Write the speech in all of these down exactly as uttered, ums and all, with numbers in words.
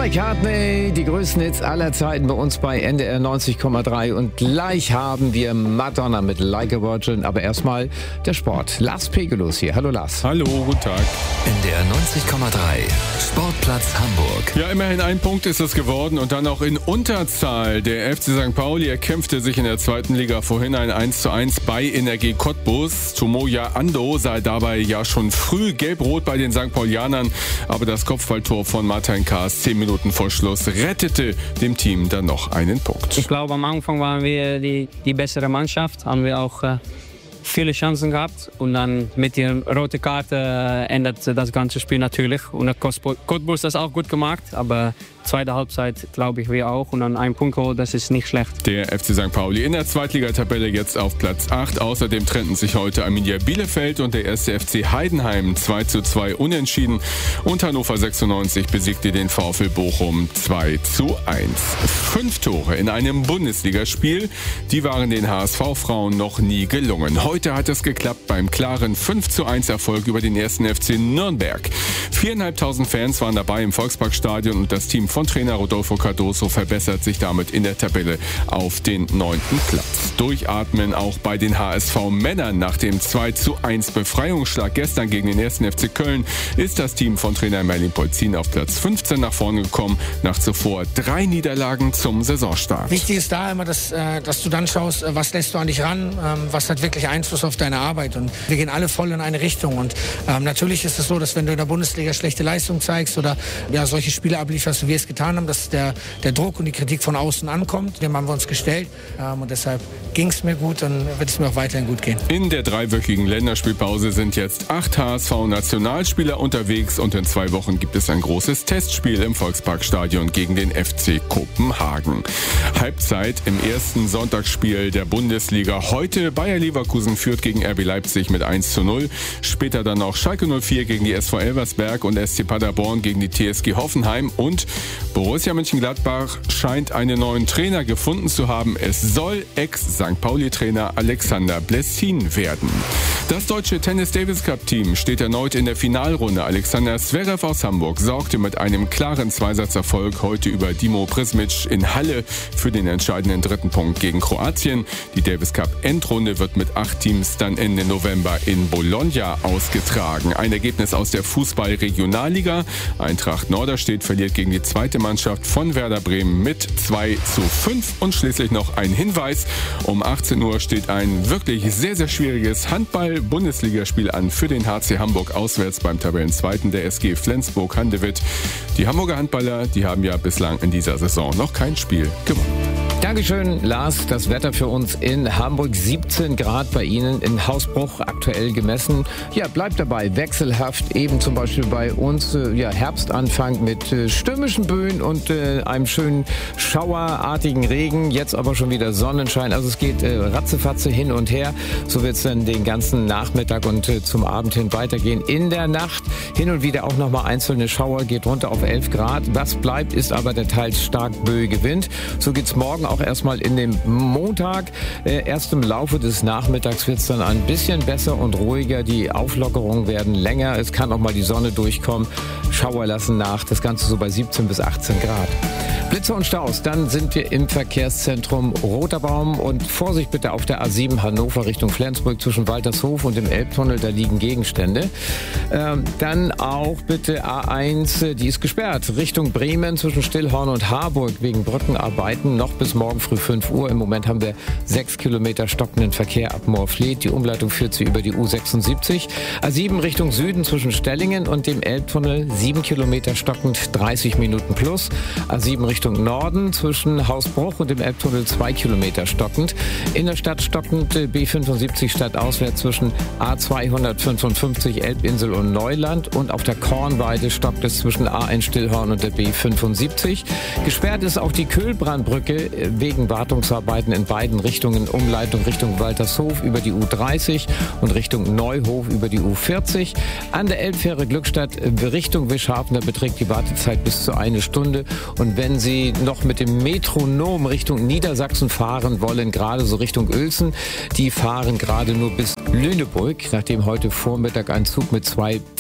McCartney, die größten Hits aller Zeiten bei uns bei N D R neunzig Komma drei und gleich haben wir Madonna mit Like a Virgin, aber erstmal der Sport. Lars Pegelos hier. Hallo Lars. Hallo, guten Tag. N D R neunzig Komma drei, Sportplatz Hamburg. Ja, immerhin ein Punkt ist es geworden und dann auch in Unterzahl. Der F C Sankt Pauli erkämpfte sich in der zweiten Liga vorhin ein eins zu eins bei Energie Cottbus. Tomoya Ando sah dabei ja schon früh gelb-rot bei den Sankt Paulianern, aber das Kopfballtor von Martin Kaas zehn Minuten vor Schluss rettete dem Team dann noch einen Punkt. Ich glaube, am Anfang waren wir die, die bessere Mannschaft, haben wir auch äh, viele Chancen gehabt und dann mit der roten Karte äh, ändert das ganze Spiel natürlich und hat Cottbus das auch gut gemacht, aber zweite Halbzeit glaube ich wir auch und dann ein Punkt geholt, das ist nicht schlecht. Der F C Sankt Pauli in der Zweitligatabelle jetzt auf Platz acht. Außerdem trennten sich heute Arminia Bielefeld und der erste F C Heidenheim zwei zu zwei unentschieden und Hannover sechsundneunzig besiegte den VfL Bochum zwei zu eins. Fünf Tore in einem Bundesligaspiel, die waren den H S V-Frauen noch nie gelungen. Heute hat es geklappt beim klaren fünf zu eins Erfolg über den ersten F C Nürnberg. Viereinhalbtausend Fans waren dabei im Volksparkstadion und das Team von Trainer Rodolfo Cardoso verbessert sich damit in der Tabelle auf den neunten Platz. Durchatmen auch bei den H S V-Männern. Nach dem zwei zu eins Befreiungsschlag gestern gegen den ersten F C Köln ist das Team von Trainer Merlin Polzin auf Platz fünfzehn nach vorne gekommen, nach zuvor drei Niederlagen zum Saisonstart. Wichtig ist da immer, dass, dass du dann schaust, was lässt du an dich ran, was hat wirklich Einfluss auf deine Arbeit. Und wir gehen alle voll in eine Richtung. Und ähm, natürlich ist es so, dass wenn du in der Bundesliga schlechte Leistung zeigst oder ja, solche Spiele ablieferst, wie wir es getan haben, dass der, der Druck und die Kritik von außen ankommt. Dem haben wir uns gestellt ähm, und deshalb ging es mir gut und wird es mir auch weiterhin gut gehen. In der dreiwöchigen Länderspielpause sind jetzt acht H S V-Nationalspieler unterwegs und in zwei Wochen gibt es ein großes Testspiel im Volksparkstadion gegen den F C Kopenhagen. Halbzeit im ersten Sonntagsspiel der Bundesliga. Heute Bayer Leverkusen führt gegen R B Leipzig mit eins zu null. Später dann noch Schalke null vier gegen die S V Elversberg und S C Paderborn gegen die T S G Hoffenheim und Borussia Mönchengladbach scheint einen neuen Trainer gefunden zu haben. Es soll Ex-Sankt Pauli-Trainer Alexander Blessin werden. Das deutsche Tennis-Davis-Cup-Team steht erneut in der Finalrunde. Alexander Zverev aus Hamburg sorgte mit einem klaren Zweisatzerfolg heute über Dimo Prismic in Halle für den entscheidenden dritten Punkt gegen Kroatien. Die Davis-Cup-Endrunde wird mit acht Teams dann Ende November in Bologna ausgetragen. Ein Ergebnis aus der Fußball-Regionalliga. Eintracht Norderstedt verliert gegen die zweite Mannschaft von Werder Bremen mit zwei zu fünf. Und schließlich noch ein Hinweis. Um achtzehn Uhr steht ein wirklich sehr, sehr schwieriges Handball-Bundesligaspiel an für den H C Hamburg auswärts beim Tabellenzweiten der S G Flensburg-Handewitt. Die Hamburger Handballer, die haben ja bislang in dieser Saison noch kein Spiel gewonnen. Dankeschön, Lars. Das Wetter für uns in Hamburg, siebzehn Grad bei Ihnen, in Hausbruch aktuell gemessen. Ja, bleibt dabei, wechselhaft, eben zum Beispiel bei uns, äh, ja, Herbstanfang mit äh, stürmischen Böen und äh, einem schönen schauerartigen Regen, jetzt aber schon wieder Sonnenschein. Also es geht äh, ratzefatze hin und her. So wird es dann den ganzen Nachmittag und äh, zum Abend hin weitergehen. In der Nacht hin und wieder auch nochmal einzelne Schauer, geht runter auf elf Grad. Was bleibt, ist aber der teils stark böige Wind. So geht's morgen auch erstmal in den Montag. Äh, erst im Laufe des Nachmittags wird es dann ein bisschen besser und ruhiger. Die Auflockerungen werden länger. Es kann auch mal die Sonne durchkommen. Schauer lassen nach. Das Ganze so bei siebzehn bis achtzehn Grad. Blitze und Staus, dann sind wir im Verkehrszentrum Roter Baum und Vorsicht bitte auf der A sieben Hannover Richtung Flensburg zwischen Waltershof und dem Elbtunnel, da liegen Gegenstände. Ähm, dann auch bitte A eins, die ist gesperrt, Richtung Bremen zwischen Stillhorn und Harburg wegen Brückenarbeiten noch bis morgen früh fünf Uhr. Im Moment haben wir sechs Kilometer stockenden Verkehr ab Moorfleet. Die Umleitung führt sie über die U sechsundsiebzig. A sieben Richtung Süden zwischen Stellingen und dem Elbtunnel, sieben Kilometer stockend, dreißig Minuten plus. A sieben Richtung Norden zwischen Hausbruch und dem Elbtunnel zwei Kilometer stockend. In der Stadt stockend B fünfundsiebzig stadtauswärts zwischen A zweihundertfünfundfünfzig Elbinsel und Neuland und auf der Kornweide stockt es zwischen A eins Stillhorn und der B fünfundsiebzig. Gesperrt ist auch die Köhlbrandbrücke wegen Wartungsarbeiten in beiden Richtungen. Umleitung Richtung Waltershof über die U dreißig und Richtung Neuhof über die U vierzig. An der Elbfähre Glückstadt Richtung Wischhafen, da beträgt die Wartezeit bis zu eine Stunde. Und wenn Sie noch mit dem Metronom Richtung Niedersachsen fahren wollen, gerade so Richtung Uelzen, die fahren gerade nur bis Lüneburg, nachdem heute Vormittag ein Zug mit zwei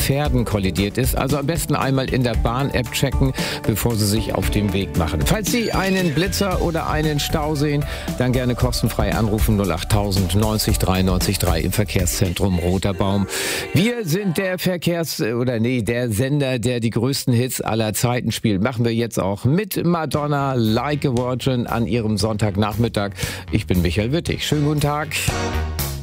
Pferden kollidiert ist. Also am besten einmal in der Bahn-App checken, bevor Sie sich auf den Weg machen. Falls Sie einen Blitzer oder einen Stau sehen, dann gerne kostenfrei anrufen null achttausend neunzig drei neunzig drei im Verkehrszentrum Roter Baum. Wir sind der Verkehrs- oder nee, der Sender, der die größten Hits aller Zeiten spielt. Machen wir jetzt auch mit Madonna, Like a Virgin an ihrem Sonntagnachmittag. Ich bin Michael Wittig. Schönen guten Tag.